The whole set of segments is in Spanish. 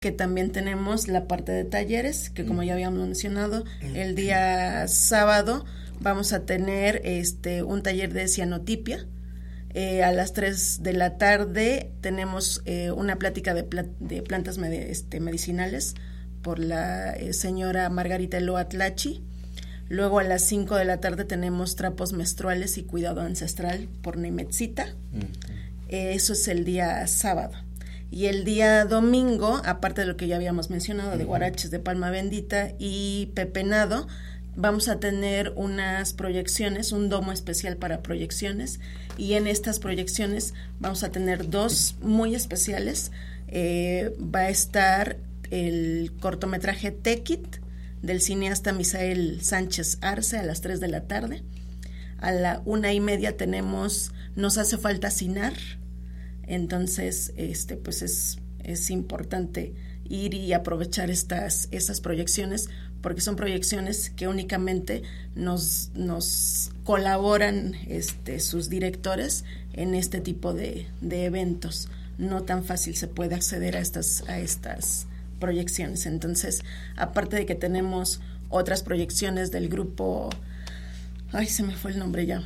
que también tenemos la parte de talleres, que como ya habíamos mencionado, el día sábado vamos a tener un taller de cianotipia. A las 3 de la tarde tenemos una plática de plantas medicinales por la señora Margarita Eloa Tlachi. Luego a las 5 de la tarde tenemos trapos menstruales y cuidado ancestral por Nemetzita. Eso es el día sábado. Y el día domingo, aparte de lo que ya habíamos mencionado, de guaraches de palma bendita y pepenado, vamos a tener unas proyecciones, un domo especial para proyecciones, y en estas proyecciones vamos a tener dos muy especiales. Va a estar el cortometraje Tequit del cineasta Misael Sánchez Arce a las 3 de la tarde. A la 1:30 tenemos Nos hace falta cinar. Entonces, pues es importante ir y aprovechar esas proyecciones, porque son proyecciones que únicamente nos colaboran sus directores en este tipo de eventos. No tan fácil se puede acceder a estas proyecciones. Entonces, aparte de que tenemos otras proyecciones del grupo, se me fue el nombre ya,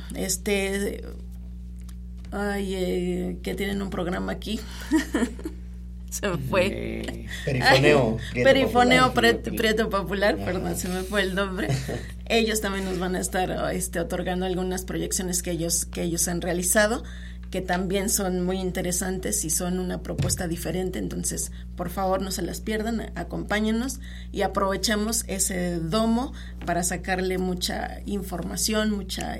que tienen un programa aquí. Se me fue. Perifoneo Prieto Popular, perdón, se me fue el nombre. Ellos también nos van a estar otorgando algunas proyecciones que ellos han realizado, que también son muy interesantes y son una propuesta diferente. Entonces, por favor, no se las pierdan, acompáñenos y aprovechemos ese domo para sacarle mucha información, mucha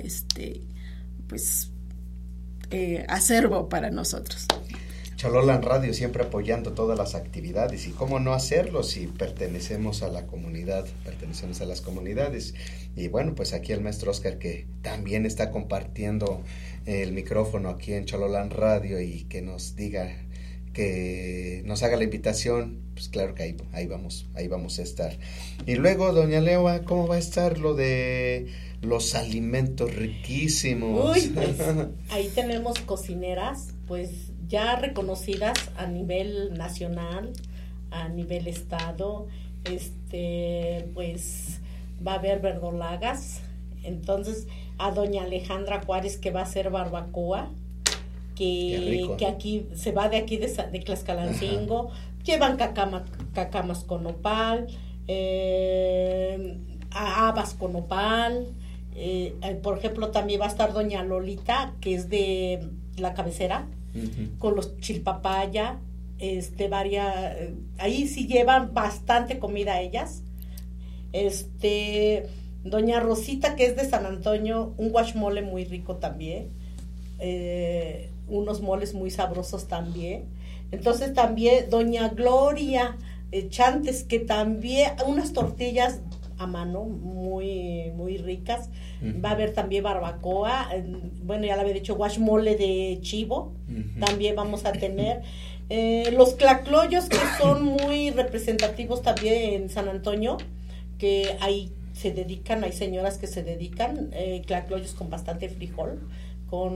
acervo para nosotros. Chololan Radio siempre apoyando todas las actividades, y cómo no hacerlo si pertenecemos a las comunidades. Y bueno, pues aquí el maestro Oscar, que también está compartiendo el micrófono aquí en Chololan Radio, y que nos diga, que nos haga la invitación, pues claro que ahí vamos a estar. Y luego, doña Leoa, ¿cómo va a estar lo de los alimentos riquísimos? Uy, pues ahí tenemos cocineras, pues ya reconocidas a nivel nacional, a nivel estado. Pues va a haber verdolagas. Entonces, a doña Alejandra Juárez, que va a hacer barbacoa, que aquí se va de aquí de Tlaxcalancingo. Llevan cacamas con nopal, habas con nopal. Por ejemplo, también va a estar doña Lolita, que es de la cabecera, con los chilpapaya, ahí sí llevan bastante comida ellas. Doña Rosita, que es de San Antonio, un guachmole muy rico también, unos moles muy sabrosos también. Entonces también doña Gloria Chantes, que también unas tortillas a mano muy muy ricas. Va a haber también barbacoa, bueno, ya le había dicho, guachmole de chivo. También vamos a tener los clacloyos, que son muy representativos también en San Antonio, que ahí hay señoras que se dedican, clacloyos con bastante frijol, con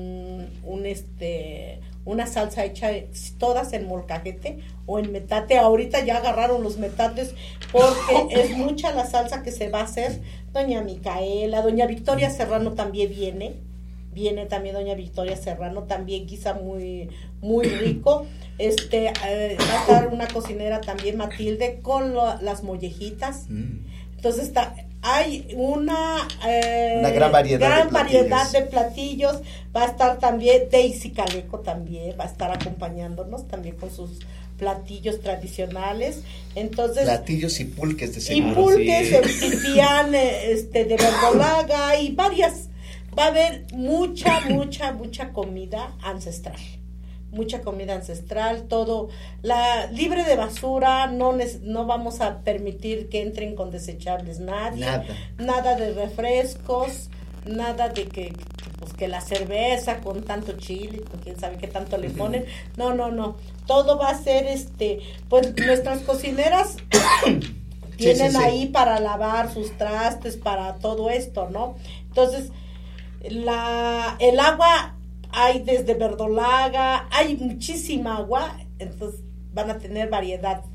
una salsa hecha todas en molcajete o en metate. Ahorita ya agarraron los metates porque es mucha la salsa que se va a hacer. Doña Micaela, doña Victoria Serrano también viene también doña Victoria Serrano, también guisa muy muy rico. Va a estar una cocinera también, Matilde, con las mollejitas. Entonces hay una gran variedad de platillos. Va a estar también Daisy Caleco, también va a estar acompañándonos también con sus platillos tradicionales. Entonces, platillos y pulques de seguro. Y pulques, el pipián, de verdolaga y varias. Va a haber mucha comida ancestral. Mucha comida ancestral, todo libre de basura. No vamos a permitir que entren con desechables nada de refrescos, nada de que la cerveza con tanto chile, con quién sabe qué tanto le ponen. No, todo va a ser pues nuestras cocineras tienen ahí para lavar sus trastes, para todo esto, ¿no? Entonces el agua, hay desde verdolaga, hay muchísima agua. Entonces van a tener variedad